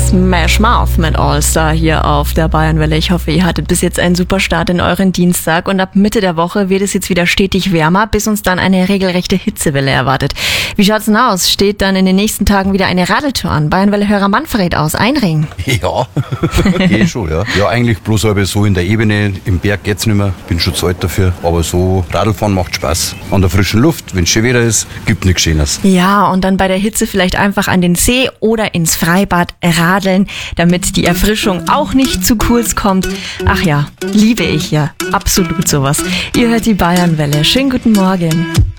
Smash Mouth mit All-Star hier auf der Bayernwelle. Ich hoffe, ihr hattet bis jetzt einen super Start in euren Dienstag und ab Mitte der Woche wird es jetzt wieder stetig wärmer, bis uns dann eine regelrechte Hitzewelle erwartet. Wie schaut's denn aus? Steht dann in den nächsten Tagen wieder eine Radeltour an? Bayernwelle-Hörer Manfred aus Einring. Ja, schon, ja. Ja, eigentlich bloß aber so in der Ebene, im Berg geht's nicht mehr, bin schon zu alt dafür, aber so Radlfahren macht Spaß. An der frischen Luft, wenn es schön Wetter ist, gibt nichts Schönes. Ja, und dann bei der Hitze vielleicht einfach an den See oder ins Freibad radeln, damit die Erfrischung auch nicht zu kurz kommt. Ach ja, liebe ich ja, absolut sowas. Ihr hört die Bayernwelle. Schönen guten Morgen.